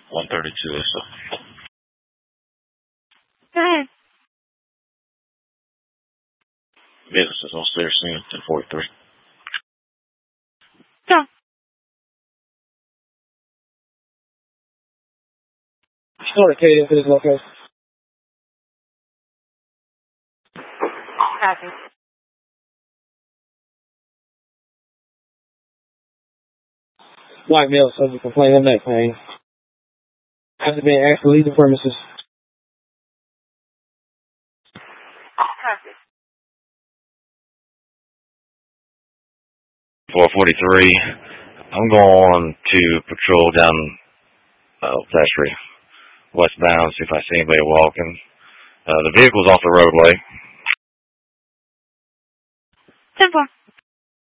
132 or so. Go ahead. Business is on Clear 1043. Go. Florida Cadence for this location. Copy. White male subject complaining of neck pain. After being asked to leave the premises. Copy. 443. I'm going to patrol down Thatchery, westbound, see if I see anybody walking. The vehicle's off the roadway. 10-4.